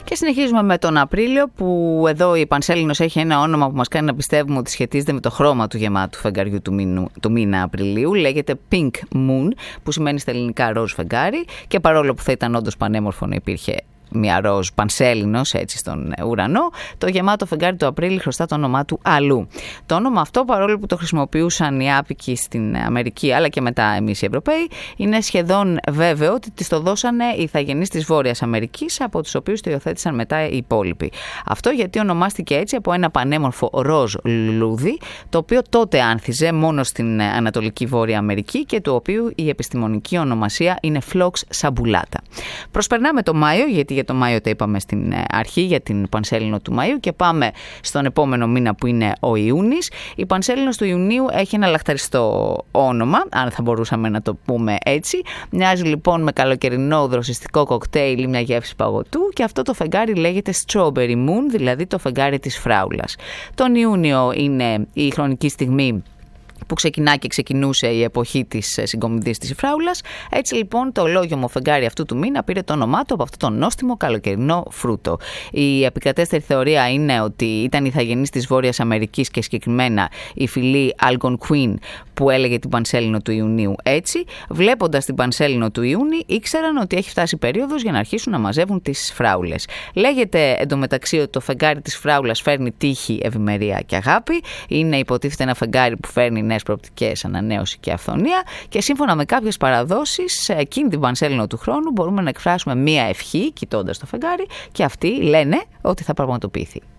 Και συνεχίζουμε με τον Απρίλιο, που εδώ η Πανσέλινος έχει ένα όνομα που μας κάνει να πιστεύουμε ότι σχετίζεται με το χρώμα του γεμάτου φεγγαριού του μήνα Απριλίου. Λέγεται Pink Moon, που σημαίνει στα ελληνικά ροζ φεγγάρι, και παρόλο που θα ήταν όντως πανέμορφο να υπήρχε μια ροζ πανσέλινος έτσι στον ουρανό, το γεμάτο φεγγάρι του Απρίλη χρωστά το όνομά του αλλού. Το όνομα αυτό, παρόλο που το χρησιμοποιούσαν οι άπικοι στην Αμερική αλλά και μετά εμείς οι Ευρωπαίοι, είναι σχεδόν βέβαιο ότι της το δώσανε οι ηθαγενείς της Βόρειας Αμερικής, από τους οποίους το υιοθέτησαν μετά οι υπόλοιποι. Αυτό γιατί ονομάστηκε έτσι από ένα πανέμορφο ροζ λουλούδι, το οποίο τότε άνθιζε μόνο στην Ανατολική Βόρεια Αμερική και του οποίου η επιστημονική ονομασία είναι Phlox sabulata. Προσπερνάμε το Μάιο, γιατί για το Μάιο το είπαμε στην αρχή, για την Πανσέλινο του Μαΐου, και πάμε στον επόμενο μήνα που είναι ο Ιούνις. Η Πανσέλινος του Ιουνίου έχει ένα λαχταριστό όνομα, αν θα μπορούσαμε να το πούμε έτσι. Μοιάζει λοιπόν με καλοκαιρινό δροσιστικό κοκτέιλ ή μια γεύση παγωτού, και αυτό το φεγγάρι λέγεται Strawberry Moon, δηλαδή το φεγγάρι της φράουλας. Τον Ιούνιο είναι η χρονική στιγμή που ξεκινά και ξεκινούσε η εποχή της συγκομιδής της φράουλας. Έτσι λοιπόν το ολόγιομο φεγγάρι αυτού του μήνα πήρε το όνομά του από αυτό το νόστιμο καλοκαιρινό φρούτο. Η επικρατέστερη θεωρία είναι ότι ήταν ηθαγενείς της Βόρειας Αμερικής και συγκεκριμένα η φυλή Algonquin που έλεγε την Πανσέλινο του Ιουνίου έτσι. Βλέποντας την Πανσέλινο του Ιούνι ήξεραν ότι έχει φτάσει περίοδος για να αρχίσουν να μαζεύουν τις φράουλες. Λέγεται εντωμεταξύ ότι το φεγγάρι της φράουλας φέρνει τύχη, ευημερία και αγάπη. Είναι υποτίθεται ένα φεγγάρι που φέρνει νέες προοπτικές, ανανέωση και αυθονία, και σύμφωνα με κάποιες παραδόσεις, εκείνη την Πανσέλινο του χρόνου μπορούμε να εκφράσουμε μία ευχή κοιτώντας το φεγγάρι, και αυτοί λένε ότι θα πραγματοποιηθεί.